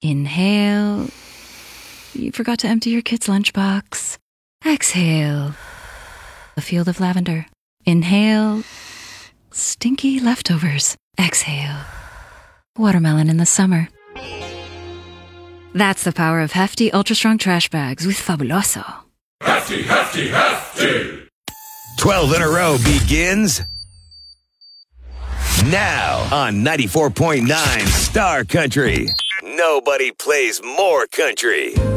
Inhale. You forgot to empty your kid's lunchbox. Exhale. A field of lavender. Inhale. Stinky leftovers. Exhale. Watermelon in the summer. That's the power of hefty, ultra-strong trash bags with Fabuloso. Hefty, hefty, hefty! 12 in a row begins now on 94.9 Star Country. Nobody plays more country.